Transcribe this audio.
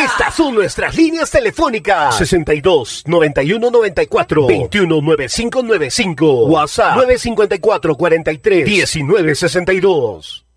Estas son nuestras líneas telefónicas: 62 91 94 21 95 95. WhatsApp 954 43 19 62.